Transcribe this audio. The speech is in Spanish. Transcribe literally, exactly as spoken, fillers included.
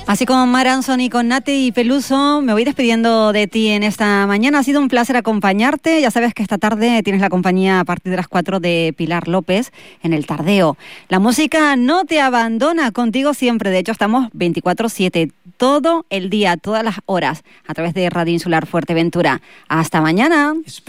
Así con Mar Anson y con Nati y Peluso, me voy despidiendo de ti en esta mañana. Ha sido un placer acompañarte. Ya sabes que esta tarde tienes la compañía a partir de las cuatro de Pilar López en el Tardeo. La música no te abandona, contigo siempre. De hecho, estamos veinticuatro siete, todo el día, todas las horas, a través de Radio Insular Fuerteventura. Hasta mañana.